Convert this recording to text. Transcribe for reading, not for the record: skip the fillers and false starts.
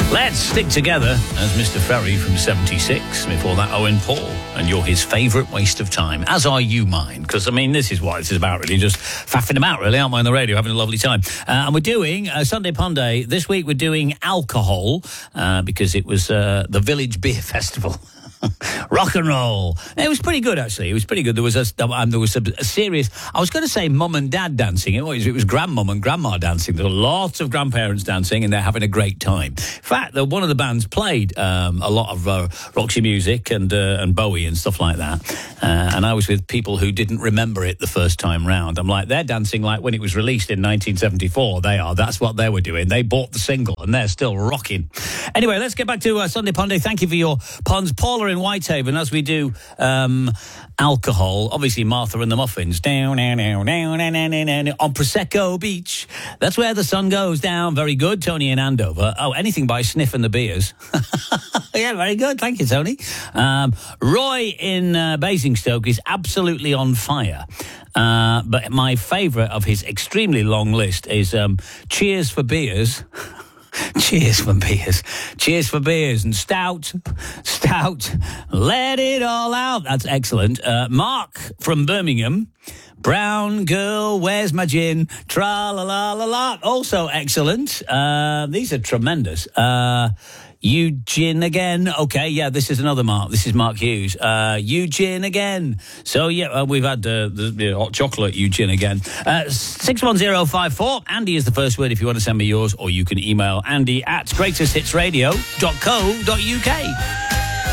Let's stick together as Mr. Ferry from 76. Before that, Owen Paul. And you're his favourite waste of time. As are you mine. Because, I mean, this is what this is about, really. Just faffing about, really, aren't we, on the radio, having a lovely time. And we're doing Sunday Punday. This week we're doing alcohol because it was the Village Beer Festival. Rock and roll. It was pretty good, actually. It was pretty good. There was a serious, I was going to say mum and dad dancing. It was grandmum and grandma dancing. There were lots of grandparents dancing and they're having a great time. In fact, one of the bands played a lot of Roxy Music and Bowie and stuff like that. And I was with people who didn't remember it the first time round. I'm like, they're dancing like when it was released in 1974. They are. That's what they were doing. They bought the single and they're still rocking. Anyway, let's get back to Sunday Punday. Thank you for your puns. Paula in Whitehaven, as we do alcohol, obviously Martha and the Muffins, down, on Prosecco Beach. That's where the sun goes down. Very good, Tony in Andover. Oh, anything by Sniff and the Beers. Yeah, very good. Thank you, Tony. Roy in Basingstoke is absolutely on fire. But my favourite of his extremely long list is Cheers for Beers. Cheers for beers. Cheers for beers. And stout, let it all out. That's excellent. Mark from Birmingham. Brown girl, where's my gin? Tra-la-la-la-la. Also excellent. These are tremendous. Eugene again. Okay, yeah, this is another Mark. This is Mark Hughes. Eugene again. So, yeah, we've had the hot chocolate Eugene again. 61054. Andy is the first word if you want to send me yours, or you can email Andy at greatesthitsradio.co.uk.